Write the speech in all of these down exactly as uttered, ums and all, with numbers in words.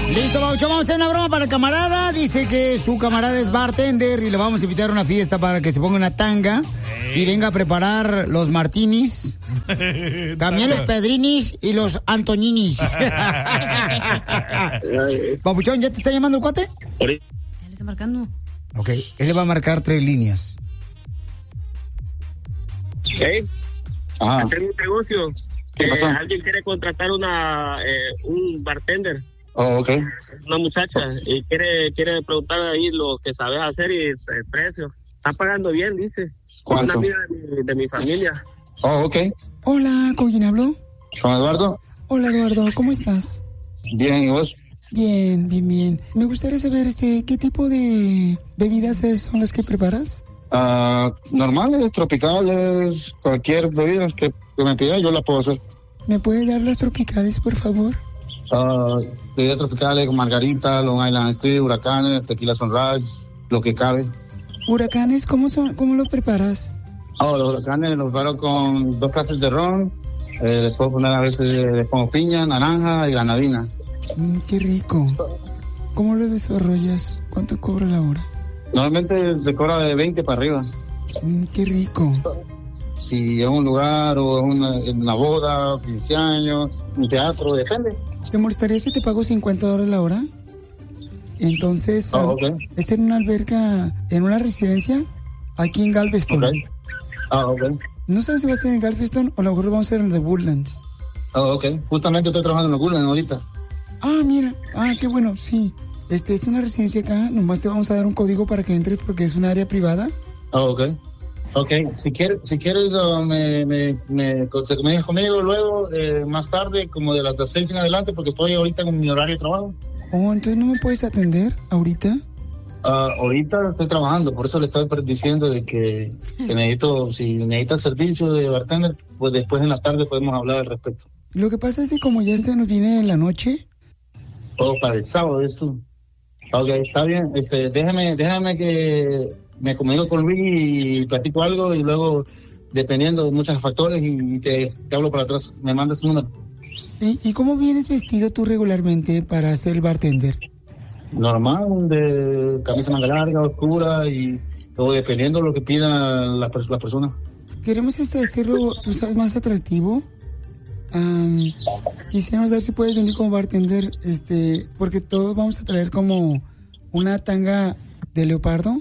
Listo, Baucho, vamos a hacer una broma para el camarada. Dice que su camarada es bartender y le vamos a invitar a una fiesta para que se ponga una tanga y venga a preparar los martinis, también los pedrinis y los antoninis. Papuchón, ¿ya te está llamando el cuate? Él está marcando. Ok, él le va a marcar tres líneas. ¿Sí? Ajá. Tengo un negocio. ¿Qué Eh, pasó? alguien quiere contratar una eh, un bartender. Oh, ok. Una muchacha. Y quiere quiere preguntar ahí lo que sabes hacer y el precio. Está pagando bien, dice. ¿Cuánto? Una amiga de mi, de mi familia. Oh, ok. Hola, ¿con quién hablo? ¿Con Eduardo? Hola, Eduardo, ¿cómo estás? Bien, ¿y vos? Bien, bien, bien. Me gustaría saber, este, ¿qué tipo de bebidas es- son las que preparas? Ah, normales, tropicales, cualquier bebida que, que me pida, yo la puedo hacer. ¿Me puedes dar las tropicales, por favor? Ah, bebidas tropicales con margarita, Long Island Steel, huracanes, tequila sunrise, lo que cabe. Huracanes, ¿cómo son, cómo lo preparas? Oh, los huracanes los preparo con dos clases de ron, eh, les puedo poner a veces, les pongo piña, naranja y granadina. Mm, qué rico. ¿Cómo lo desarrollas? ¿Cuánto cobra la hora? Normalmente se cobra de veinte para arriba. Mm, qué rico. Si es un lugar o es una, en una boda, quince años, un teatro, depende. ¿Te molestaría si te pago cincuenta dólares la hora? Entonces, Oh, ah, ok. es en una alberca, en una residencia, aquí en Galveston. Ok. Ah, ok. No sabes si va a ser en Galveston o a lo mejor vamos a ser en The Woodlands. Ah, ok. Justamente estoy trabajando en los Gulen ahorita. Ah, mira. Ah, qué bueno, sí. Este es una residencia acá. Nomás te vamos a dar un código para que entres porque es un área privada. Ah, ok. Ok, si quieres, si quieres uh, me, me, me, te comunicas conmigo luego, eh, más tarde, como de las seis en adelante, porque estoy ahorita en mi horario de trabajo. Oh, entonces no me puedes atender ahorita. Ah, ahorita estoy trabajando, por eso le estoy diciendo de que, que necesito, si necesitas servicio de bartender, pues después en la tarde podemos hablar al respecto. Lo que pasa es que como ya se nos viene en la noche. Oh, para el sábado, esto. Ok, está bien. Este, déjame, déjame que me comunico con Luis y platico algo y luego, dependiendo de muchos factores, y te, te hablo para atrás. Me mandas un número. ¿Y, ¿Y cómo vienes vestido tú regularmente para ser el bartender? Normal, de camisa manga larga, oscura, y o dependiendo de lo que pida la, pers- la persona. Queremos este, hacerlo, tú sabes, más atractivo. Um, quisiéramos saber si puedes venir como bartender, este, porque todos vamos a traer como una tanga de leopardo.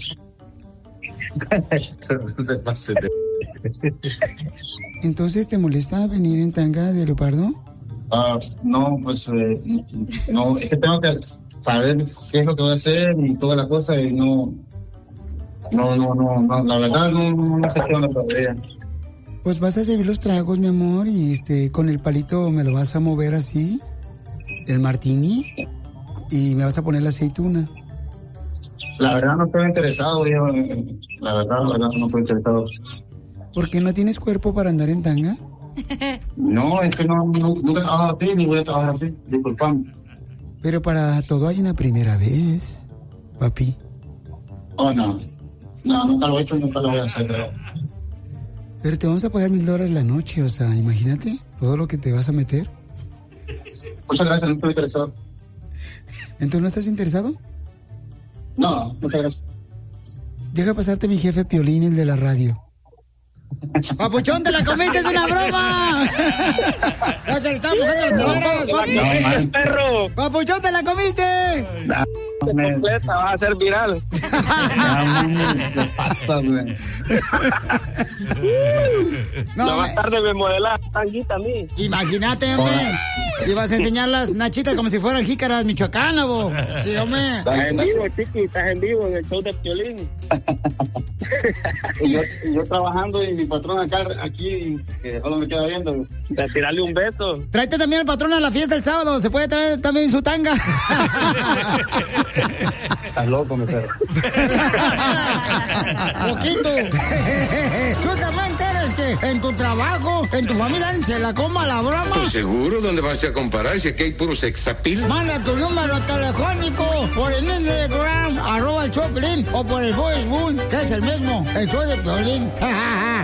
Entonces, ¿te molesta venir en tanga de leopardo? Ah, no, pues eh, no, es que tengo que saber qué es lo que voy a hacer y toda la cosa y no, no, no, no, no la verdad no, no, no sé qué onda todavía. Pues vas a servir los tragos, mi amor, y este, con el palito me lo vas a mover así, el martini, y me vas a poner la aceituna. La verdad no estoy interesado, yo, la verdad, la verdad no estoy interesado. ¿Por qué no tienes cuerpo para andar en tanga? No, es que no, no, nunca he trabajado así, ni voy a trabajar así, disculpame. Pero para todo hay una primera vez, papi. Oh, no, no, nunca lo he hecho, nunca lo voy a hacer, pero... Pero te vamos a pagar mil dólares la noche, o sea, imagínate todo lo que te vas a meter. Muchas gracias, no estoy interesado. ¿Entonces no estás interesado? No, muchas gracias. Deja pasarte mi jefe Piolín, el de la radio. ¡Papuchón, te la comiste, es una broma! ¡No se le estaba mojando los tigres! No, man. ¡Perro! ¡Papuchón, te la comiste! Completa, va a ser viral. ¿Qué pasa, güey? No, más tarde me modelas tanguita a mí. Imagínate, hombre. Ibas a enseñar las nachitas como si fueran jícaras michoacanas, bo. Sí, hombre. Estás en vivo, chiqui, estás en vivo en el show de Piolín. Y yo, y yo trabajando y mi patrón acá, aquí, que solo me queda viendo. De tirarle un beso. Tráete también al patrón a la fiesta el sábado. Se puede traer también su tanga. Estás loco, mi perro. Poquito. ¿Tú también quieres que en tu trabajo, en tu familia, se la coma la broma? Pues seguro, ¿dónde vas a comparar si aquí hay puro sexapil? Manda tu número telefónico por el Instagram, arroba el show de Piolín, o por el Facebook, que es el mismo, el show de Piolín.